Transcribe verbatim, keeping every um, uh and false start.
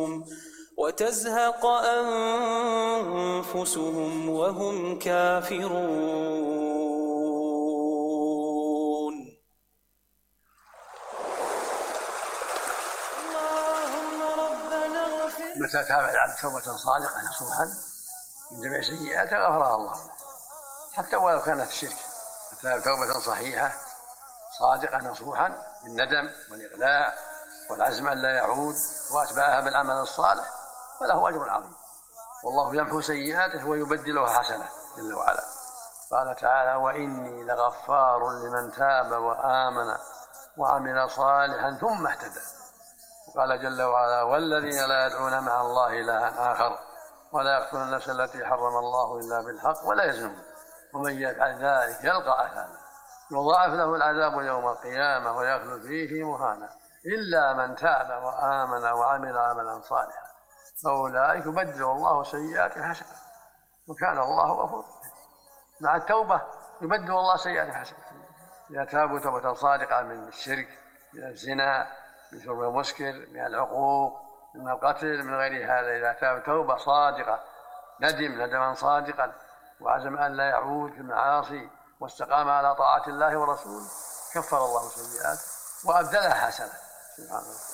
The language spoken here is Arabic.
وتزهق أنفسهم وهم كافرون. اللهم ربنا اغفر. متى تاب العبد توبة صادقة نصوحا من جميع سيئاته غفرها الله، حتى ولو كانت الشرك. تاب توبة صحيحة صادقة نصوحا بالندم والإقلاع والعزم أن لا يعود وأتبعها بالعمل الصالح فله أجر عظيم، والله يمحو سيئاته ويبدلها حسنة جل وعلا. قال تعالى: وإني لغفار لمن تاب وآمن وعمل صالحا ثم اهتدى. وقال جل وعلا: والذين لا يدعون مع الله إلها آخر ولا يقتلون النفس التي حرم الله إلا بالحق ولا يزنون ومن يفعل ذلك يلقى أثاما يضاعف له العذاب يوم القيامة ويخلد فيه مهانا إلا من تاب وآمن وعمل عملا صالحا فأولئك يبدل الله سيئاتهم حسنات وكان الله غفورا. مع التوبة يبدل الله سيئاتهم حسنات إذا تابوا توبة صادقة من الشرك، من الزنا، من شرب المسكر، من العقوق، من القتل، من غير هذا. إذا تاب توبة صادقة ندم ندما صادقا وعزم أن لا يعود في المعاصي واستقام على طاعة الله ورسوله كفر الله سيئاته وأبدلها حسنة. سبحان الله.